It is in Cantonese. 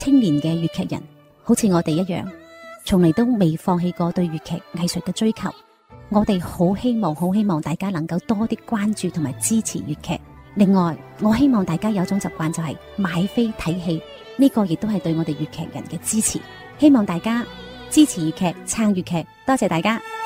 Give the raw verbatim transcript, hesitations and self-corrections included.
青年嘅粵劇人，好似我哋一樣，從嚟都未放棄過對粵劇藝術嘅追求。我哋好希望，好希望大家能夠多啲關注同埋支持粵劇。另外，我希望大家有一種習慣，就係買飛睇戲，呢個亦都係對我哋粵劇人嘅支持。希望大家支持粵劇，撐粵劇，多謝大家。